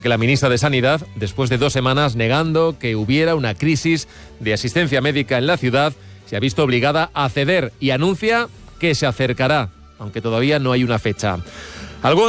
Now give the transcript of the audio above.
que la ministra de Sanidad, después de 2 semanas negando que hubiera una crisis de asistencia médica en la ciudad, se ha visto obligada a ceder y anuncia que se acercará, aunque todavía no hay una fecha.